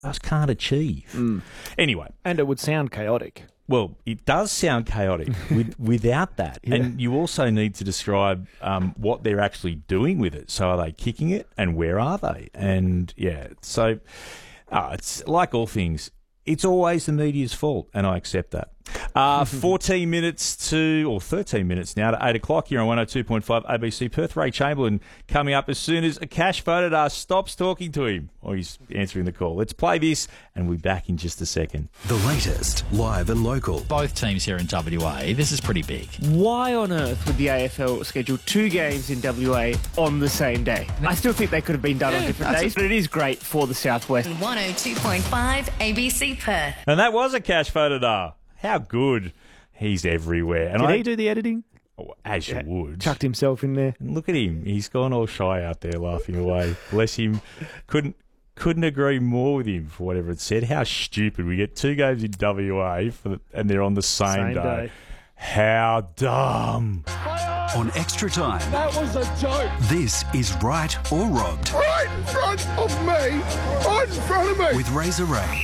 just can't achieve. Anyway. And it would sound chaotic. Well, it does sound chaotic without that. Yeah. And you also need to describe what they're actually doing with it. So are they kicking it and where are they? And, so it's like all things. It's always the media's fault, and I accept that. 13 minutes now to 8 o'clock here on 102.5 ABC Perth. Ray Chamberlain coming up as soon as Akash Vodadar stops talking to him. Or he's answering the call. Let's play this, and we'll be back in just a second. The latest, live and local. Both teams here in WA, this is pretty big. Why on earth would the AFL schedule 2 games in WA on the same day? I still think they could have been done on different days, but it is great for the Southwest. 102.5 ABC Perth. And that was Akash Vodadar. How good. He's everywhere. And Did he do the editing? As you would. Chucked himself in there. And look at him. He's gone all shy out there laughing away. Bless him. Couldn't agree more with him for whatever it said. How stupid. We get 2 games in WA and they're on the same day. How dumb. On Extra Time. That was a joke. This is Right or Robbed. Right in front of me. Right in front of me. With Razor Ray.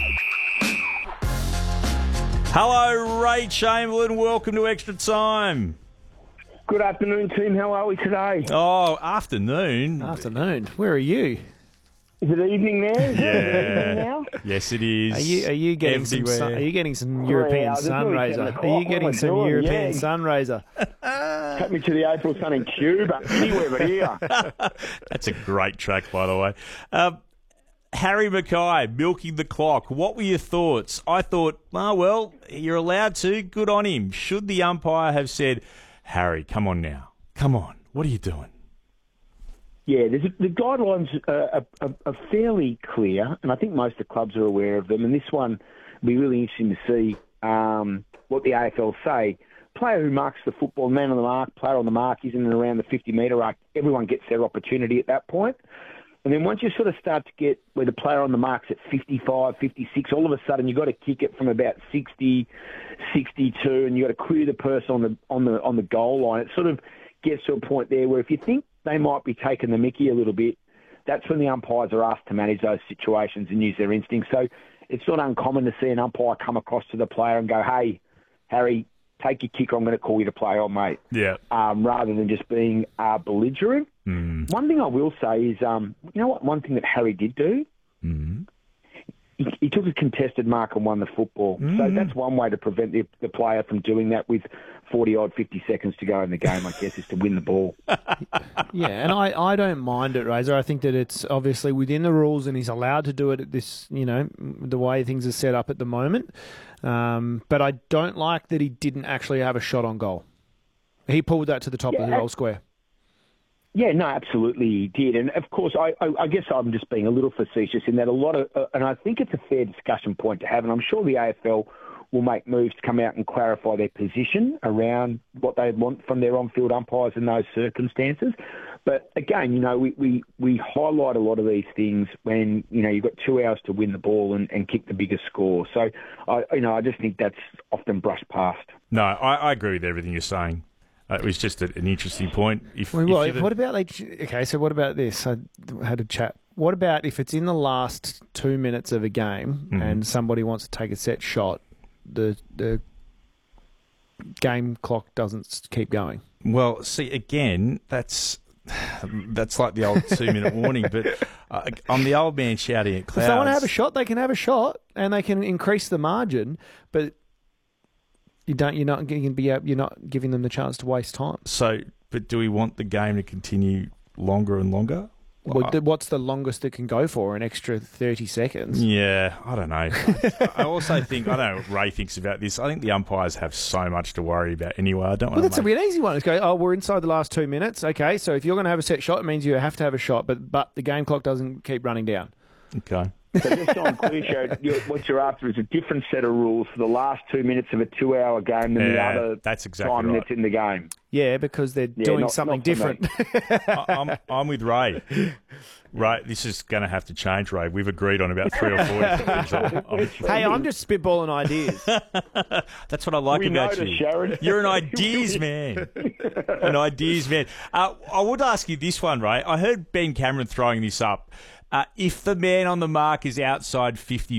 Hello, Ray Chamberlain. Welcome to Extra Time. Good afternoon, team. How are we today? Oh, afternoon. Afternoon. Where are you? Is it evening now? Is it evening now? Yes, it is. Are you getting some sun, are you getting some European sun razor? Are you getting some European sun razor? Take me to the April sun in Cuba. Anywhere but here. That's a great track, by the way. Harry Mackay, milking the clock. What were your thoughts? I thought, well, you're allowed to. Good on him. Should the umpire have said, Harry, come on now. Come on. What are you doing? Yeah, the guidelines are fairly clear, and I think most of the clubs are aware of them. And this one will be really interesting to see what the AFL say. Player who marks the football, man on the mark, player on the mark, is in and around the 50-metre arc. Everyone gets their opportunity at that point. And then once you sort of start to get where the player on the mark's at 55, 56, all of a sudden you've got to kick it from about 60, 62, and you've got to clear the person on the goal line. It sort of gets to a point there where if you think they might be taking the mickey a little bit, that's when the umpires are asked to manage those situations and use their instincts. So it's not uncommon to see an umpire come across to the player and go, hey, Harry, take your kick, I'm going to call you to play on, mate. Yeah. Rather than just being belligerent. One thing I will say is, you know what? One thing that Harry did do, he took a contested mark and won the football. So that's one way to prevent the player from doing that with 40-odd, 50 seconds to go in the game, I guess, is to win the ball. Yeah, and I don't mind it, Razor. I think that it's obviously within the rules and he's allowed to do it at this, the way things are set up at the moment. But I don't like that he didn't actually have a shot on goal. He pulled that to the top of the goal square. Yeah, no, absolutely he did. And, of course, I guess I'm just being a little facetious in that and I think it's a fair discussion point to have, and I'm sure the AFL will make moves to come out and clarify their position around what they want from their on-field umpires in those circumstances. But, again, we highlight a lot of these things when, you've got 2 hours to win the ball and kick the biggest score. So, I just think that's often brushed past. No, I agree with everything you're saying. It was just an interesting point. What about so what about this? I had a chat. What about if it's in the last 2 minutes of a game and somebody wants to take a set shot, the game clock doesn't keep going? Well, see, again, that's like the old 2-minute warning. But I'm the old man shouting at clouds. If they want to have a shot, they can have a shot, and they can increase the margin, but. You're not giving them the chance to waste time. So, but do we want the game to continue longer and longer? What's the longest it can go for? An extra 30 seconds? Yeah, I don't know. I also think, I don't know what Ray thinks about this. I think the umpires have so much to worry about anyway. That's an easy one. It's we're inside the last 2 minutes. Okay, so if you're going to have a set shot, it means you have to have a shot, but the game clock doesn't keep running down. Okay. So just so I'm clear, what you're after is a different set of rules for the last 2 minutes of a 2-hour game than the other time that's in the game. Yeah, because they're doing something different. I'm with Ray. Ray, this is going to have to change, Ray. We've agreed on about 3 or 4 things. Hey, I'm just spitballing ideas. That's what I like about you. Sharon. You're an ideas man. I would ask you this one, Ray. I heard Ben Cameron throwing this up. If the man on the mark is outside 50